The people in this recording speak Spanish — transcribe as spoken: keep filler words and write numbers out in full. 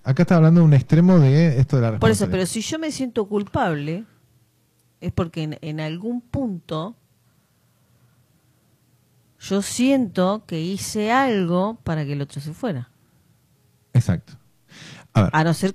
Acá está hablando de un extremo de esto de la responsabilidad. Por eso, pero si yo me siento culpable, es porque en, en algún punto yo siento que hice algo para que el otro se fuera. Exacto. A ver. A no ser